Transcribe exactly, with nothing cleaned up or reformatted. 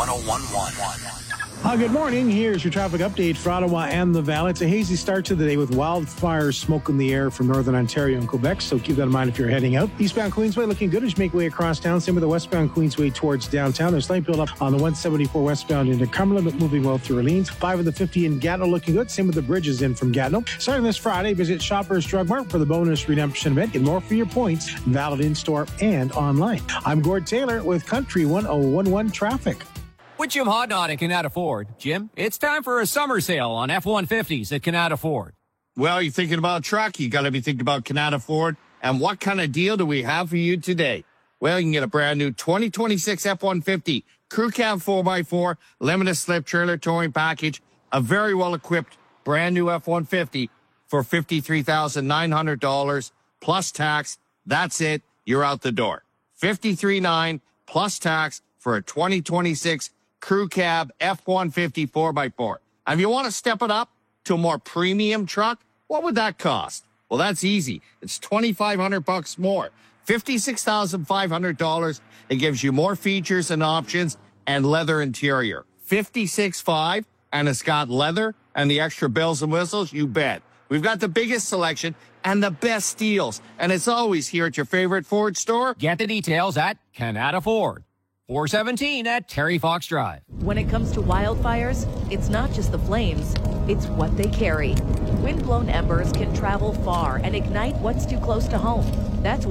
one. Uh, good morning. Here's your traffic update for Ottawa and the Valley. It's a hazy start to the day with wildfire smoke in the air from northern Ontario and Quebec, so keep that in mind if you're heading out. Eastbound Queensway looking good as you make way across town. Same with the westbound Queensway towards downtown. There's slight build up on the one seventy-four westbound into Cumberland, but moving well through Orleans. five of the fifty in Gatineau looking good. Same with the bridges in from Gatineau. Starting this Friday, visit Shoppers Drug Mart for the bonus redemption event. Get more for your points, valid in-store and online. I'm Gord Taylor with Country one oh one one Traffic. With Jim Hodnott at Canada Ford. Jim, it's time for a summer sale on F one fifties at Canada Ford. Well, you're thinking about a truck, you got to be thinking about Canada Ford. And what kind of deal do we have for you today? Well, you can get a brand new twenty twenty-six F one fifty Crew Cab four by four, limited slip trailer towing package, a very well-equipped brand new F one fifty for fifty-three thousand nine hundred dollars plus tax. That's it. You're out the door. fifty-three thousand nine hundred dollars plus tax for a twenty twenty-six Crew Cab F one fifty four by four. And if you want to step it up to a more premium truck, what would that cost? Well, that's easy. It's twenty-five hundred bucks more. fifty-six thousand five hundred dollars. It gives you more features and options and leather interior. fifty-six thousand five hundred dollars, and it's got leather and the extra bells and whistles, you bet. We've got the biggest selection and the best deals. And it's always here at your favorite Ford store. Get the details at Canada Ford. four seventeen at Terry Fox Drive. When it comes to wildfires, it's not just the flames, it's what they carry. Wind-blown embers can travel far and ignite what's too close to home. That's